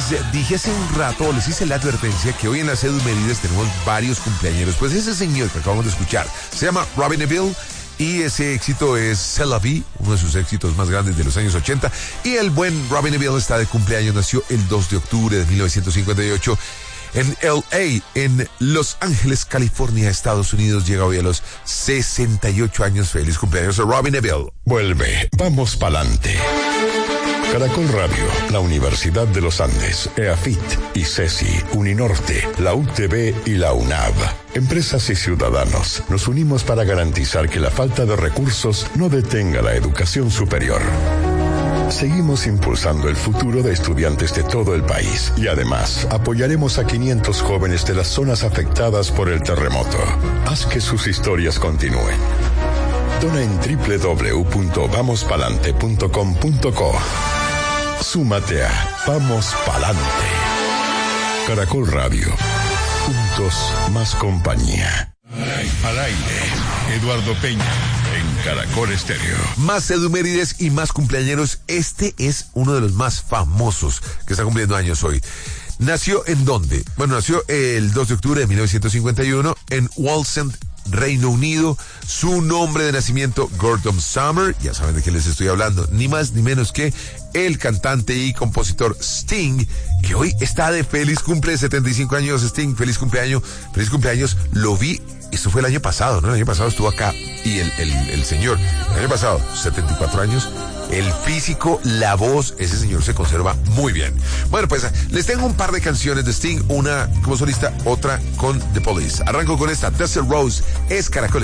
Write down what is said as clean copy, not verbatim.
dije hace un rato, les hice la advertencia que hoy en las Edumérides tenemos varios cumpleañeros. Pues ese señor que acabamos de escuchar se llama Robbie Nevil y ese éxito es C'est la vie, uno de sus éxitos más grandes de los años 80. Y el buen Robbie Nevil está de cumpleaños, nació el 2 de octubre de 1958 en L.A., en Los Ángeles, California, Estados Unidos. Llega hoy a los 68 años. Feliz cumpleaños a Robbie Nevil. Vuelve, vamos pa'lante. Caracol Radio, la Universidad de los Andes, EAFIT, ICESI, Uninorte, la UTB y la UNAV. Empresas y ciudadanos, nos unimos para garantizar que la falta de recursos no detenga la educación superior. Seguimos impulsando el futuro de estudiantes de todo el país y además apoyaremos a 500 jóvenes de las zonas afectadas por el terremoto. Haz que sus historias continúen. Dona en www.vamospalante.com.co. Súmate a Vamos Palante. Caracol Radio. Juntos más compañía. Al aire. Eduardo Peña en Caracol Estéreo. Más Edumérides y más cumpleañeros. Este es uno de los más famosos que está cumpliendo años hoy. ¿Nació en dónde? Bueno, nació el 2 de octubre de 1951 en Wallsend, Reino Unido. Su nombre de nacimiento, Gordon Summer. Ya saben de qué les estoy hablando. Ni más ni menos que el cantante y compositor Sting, que hoy está de feliz cumple, 75 años. Sting, feliz cumpleaños. Feliz cumpleaños. Lo vi, esto fue el año pasado, ¿no? El año pasado estuvo acá y el señor, el año pasado, 74 años. El físico, la voz, ese señor se conserva muy bien. Bueno, pues les tengo un par de canciones de Sting, una como solista, otra con The Police. Arranco con esta, Desert Rose, es Caracol.